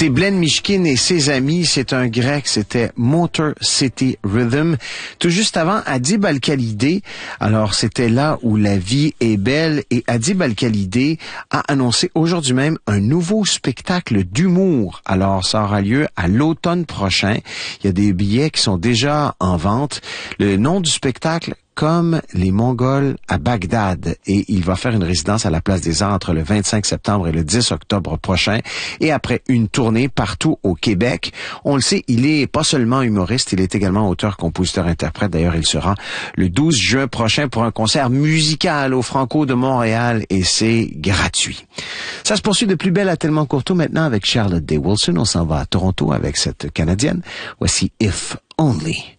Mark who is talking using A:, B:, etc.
A: C'est Glenn Mishkin et ses amis, c'est un grec, c'était Motor City Rhythm. Tout juste avant, Adib Al-Khalidé, alors c'était là où la vie est belle, et Adib Al-Khalidé a annoncé aujourd'hui même un nouveau spectacle d'humour. Alors ça aura lieu à l'automne prochain. Il y a des billets qui sont déjà en vente. Le nom du spectacle, Comme les Mongols à Bagdad, et il va faire une résidence à la Place des Arts entre le 25 septembre et le 10 octobre prochain, et après une tournée partout au Québec. On le sait, il est pas seulement humoriste, il est également auteur, compositeur, interprète. D'ailleurs, il sera le 12 juin prochain pour un concert musical au Franco de Montréal, et c'est gratuit. Ça se poursuit de plus belle à Tellement Courteau maintenant avec Charlotte Day Wilson. On s'en va à Toronto avec cette Canadienne. Voici If Only.